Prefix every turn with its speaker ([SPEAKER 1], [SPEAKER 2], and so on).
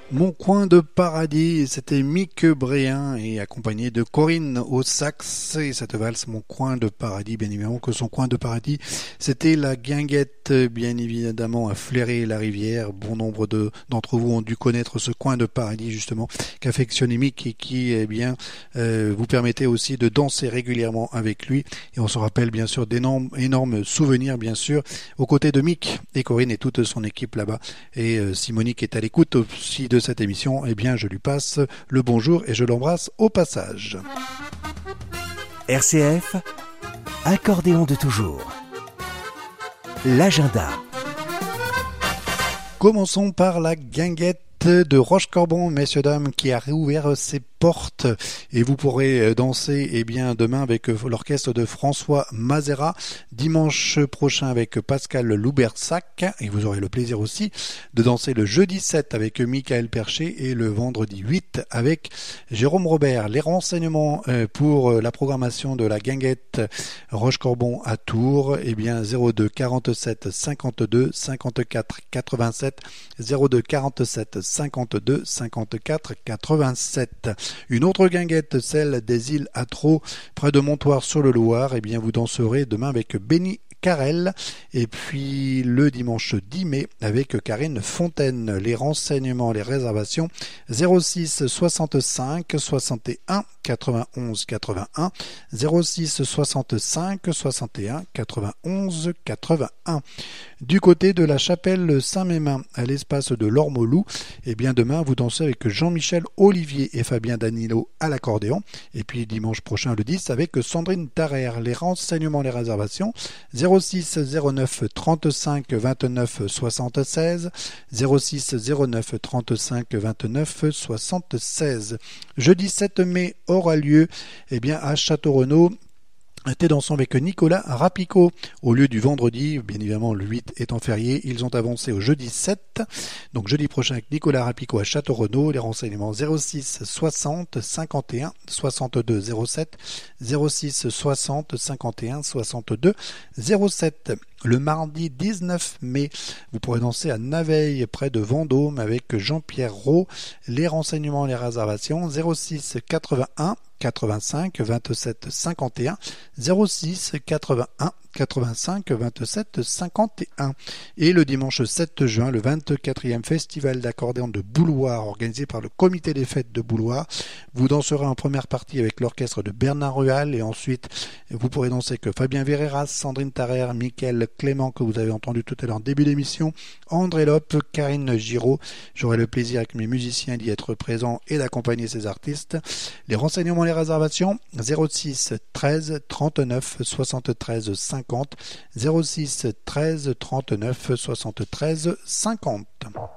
[SPEAKER 1] Mon coin de paradis, c'était Mick Bréhin et accompagné de Corinne au sax et cette valse Mon coin de paradis, bien évidemment que son coin de paradis, c'était la guinguette, bien évidemment à flairer la rivière. Bon nombre d'entre vous ont dû connaître ce coin de paradis justement qu'affectionnait Mick et qui vous permettait aussi de danser régulièrement avec lui et on se rappelle bien sûr d'énormes souvenirs bien sûr aux côtés de Mick et Corinne et toute son équipe là-bas et Simonique est à l'écoute aussi de cette émission, eh bien je lui passe le bonjour et je l'embrasse au passage.
[SPEAKER 2] RCF, accordéon de toujours. L'agenda.
[SPEAKER 1] Commençons par la guinguette de Rochecorbon, messieurs dames, qui a réouvert ses portes et vous pourrez danser demain avec l'orchestre de François Mazera, dimanche prochain avec Pascal Loubersac et vous aurez le plaisir aussi de danser le jeudi 7 avec Michael Percher et le vendredi 8 avec Jérôme Robert. Les renseignements pour la programmation de la guinguette Rochecorbon à Tours, 02 47 52 54 87 02 47 52 54 87. Une autre guinguette, celle des îles Atro, près de Montoire-sur-le-Loir, vous danserez demain avec Benny Carrel et puis le dimanche 10 mai avec Karine Fontaine. Les renseignements, les réservations 06 65 61 91 81 06 65 61 91 81. Du côté de la chapelle Saint-Mémin à l'espace de l'Ormolou, demain vous dansez avec Jean-Michel Olivier et Fabien Danilo à l'accordéon et puis dimanche prochain le 10 avec Sandrine Tarrer. Les renseignements, les réservations 06 09 35 29 76 06 09 35 29 76. Jeudi 7 mai aura lieu à Château-Renaud Thé dansant avec Nicolas Rapico. Au lieu du vendredi, bien évidemment le 8 étant férié, ils ont avancé au jeudi 7. Donc jeudi prochain avec Nicolas Rapico à Château-Renaud. Les renseignements 06 60 51 62 07 06 60 51 62 07. Le mardi 19 mai, vous pourrez danser à Naveil, près de Vendôme, avec Jean-Pierre Roux. Les renseignements, les réservations 06 81 85 27 51 06 81 85 27 51. Et le dimanche 7 juin, le 24e festival d'accordéon de Bouloir organisé par le comité des fêtes de Bouloir. Vous danserez en première partie avec l'orchestre de Bernard Rual et ensuite vous pourrez danser que Fabien Véréras, Sandrine Tarrer, Mickaël Clément que vous avez entendu tout à l'heure en début d'émission, André Lope, Karine Giraud. J'aurai le plaisir avec mes musiciens d'y être présents et d'accompagner ces artistes. Les renseignements, les réservations 06 13 39 73 50 06 13 39 73 50.